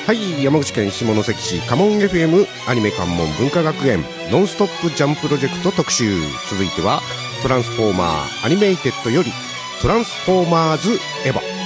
はい、山口県下関市カモン FM アニメ関門文化学園ノンストップジャンプロジェクト特集。続いてはトランスフォーマーアニメイテッドよりトランスフォーマーズエヴァ。